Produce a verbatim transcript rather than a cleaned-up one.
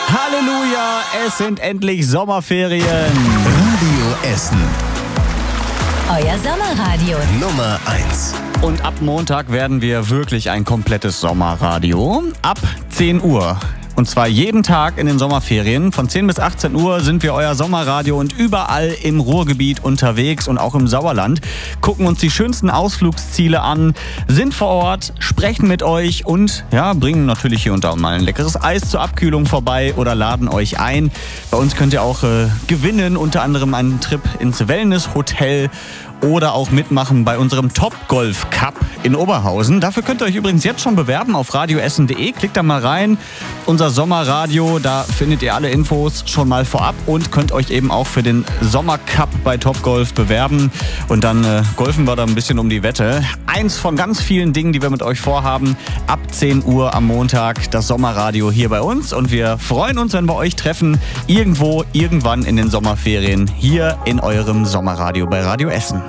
Halleluja, es sind endlich Sommerferien. Radio Essen. Euer Sommerradio. Nummer eins. Und ab Montag werden wir wirklich ein komplettes Sommerradio. Ab zehn Uhr. Und zwar jeden Tag in den Sommerferien. Von zehn bis achtzehn Uhr sind wir euer Sommerradio und überall im Ruhrgebiet unterwegs und auch im Sauerland. Gucken uns die schönsten Ausflugsziele an, sind vor Ort, sprechen mit euch und ja, bringen natürlich hier und da mal ein leckeres Eis zur Abkühlung vorbei oder laden euch ein. Bei uns könnt ihr auch äh, gewinnen, unter anderem einen Trip ins Wellness-Hotel oder auch mitmachen bei unserem Top Golf Cup in Oberhausen. Dafür könnt ihr euch übrigens jetzt schon bewerben auf radioessen punkt de. Klickt da mal rein. Unser Sommerradio, da findet ihr alle Infos schon mal vorab und könnt euch eben auch für den Sommercup bei Top Golf bewerben. Und dann äh, golfen wir da ein bisschen um die Wette. Eins von ganz vielen Dingen, die wir mit euch vorhaben. Ab zehn Uhr am Montag das Sommerradio hier bei uns. Und wir freuen uns, wenn wir euch treffen. Irgendwo, irgendwann in den Sommerferien hier in eurem Sommerradio bei Radio Essen.